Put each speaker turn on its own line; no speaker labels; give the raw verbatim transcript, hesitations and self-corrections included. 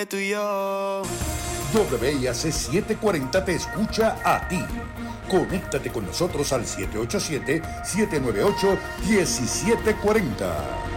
Tú y yo.
W I A C setecientos cuarenta te escucha a ti. Conéctate con nosotros al siete ocho siete, siete nueve ocho, uno siete cuatro cero.